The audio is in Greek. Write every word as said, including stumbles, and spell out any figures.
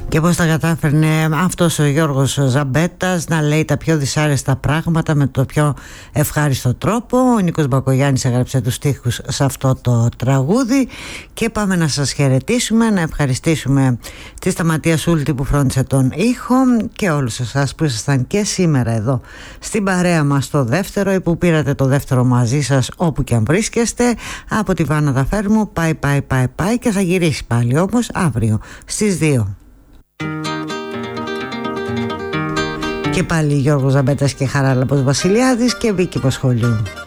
Και πώς τα κατάφερνε αυτός ο Γιώργος Ζαμπέτας να λέει τα πιο δυσάρεστα πράγματα με το πιο ευχάριστο τρόπο. Ο Νίκος Μπακογιάννης έγραψε τους στίχους σε αυτό το τραγούδι. Και πάμε να σας χαιρετήσουμε, να ευχαριστήσουμε τη Σταματία Σούλτη που φρόντισε τον ήχο και όλους εσάς που ήσασταν και σήμερα εδώ στην παρέα μας το δεύτερο ή που πήρατε το δεύτερο μαζί σας όπου και αν βρίσκεστε. Από τη Βάνα Δαφέρμου πάει πάει πάει πάει και θα γυρίσει πάλι όμως αύριο στις δύο. Και πάλι Γιώργος Ζαμπέτας και Χαράλαμπος Βασιλιάδης και Βίκη Πασχολιού.